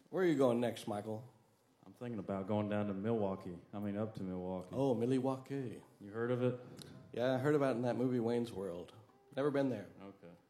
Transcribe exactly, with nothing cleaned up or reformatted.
Where are you going next, Michael? I'm thinking about going down to Milwaukee. I mean, up to Milwaukee. Oh, Milwaukee. You heard of it? Yeah, I heard about it in that movie Wayne's World. Never been there. Okay.